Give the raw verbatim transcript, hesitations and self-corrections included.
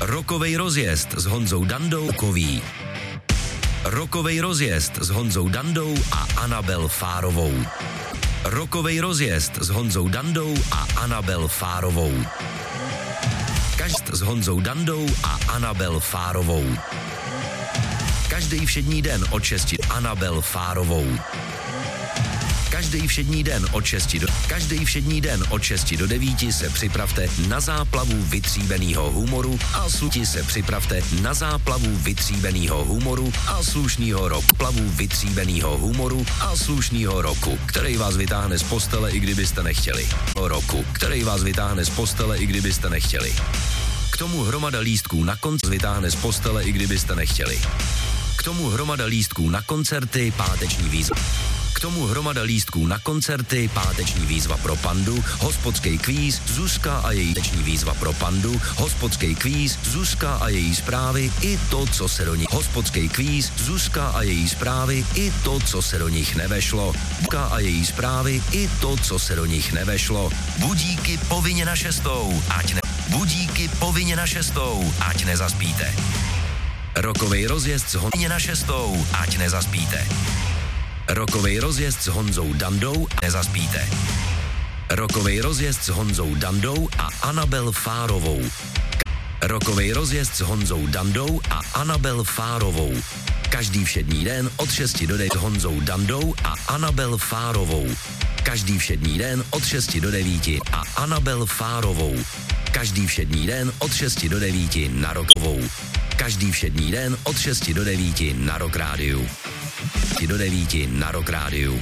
Rokovej rozjezd s Honzou Dandou Kový. Rokovej rozjezd s Honzou Dandou a Anabel Fárovou. Rokovej rozjezd s Honzou Dandou a Anabel Fárovou. Každý s Honzou Dandou a Anabel Fárovou. Každý všední den od šesti Anabel Fárovou. Každý všední den od šesti do Každý všední den od šesti do devíti se připravte na záplavu vytříbenýho humoru a sluti se připravte na záplavu vytříbenýho humoru a slušnýho roku. Plavu vytříbenýho humoru a slušnýho roku, který vás vytáhne z postele, i kdybyste nechtěli. Roku, který vás vytáhne z postele, i kdybyste nechtěli. K tomu hromada lístků na koncert vytáhne z postele, i kdybyste nechtěli. K tomu hromada lístků na koncerty, páteční výzva. K tomu hromada lístků na koncerty, páteční výzva pro Pandu, hospodský kvíz, Zuzka a její páteční výzva pro Pandu, hospodský kvíz, Zuzka a její zprávy, i to, co se do nich hospodský kvíz, Zuzka a její zprávy, i to, co se do nich nevešlo. Zuzka a její zprávy, i to, co se do nich nevešlo. Budíky povinně na šestou, ať ne... Budíky povinně na šestou, ať nezaspíte. Rokovej rozjezd s Honzou na šestou, ať nezaspíte. Rokovej rozjezd s Honzou Dandou a nezaspíte. Rokovej rozjezd s Honzou Dandou a Anabel Fárovou. Rokovej rozjezd s Honzou Dandou a Anabel Fárovou. Každý všední den od šesti do devíti s Honzou Dandou a Anabel Fárovou. Každý všední den od šesti do devíti a Anabel Fárovou. Každý všední den od šesti do devíti na Rokovou. Každý všední den od šesti do devíti na Rock Rádiu. do devíti na Rock Rádiu.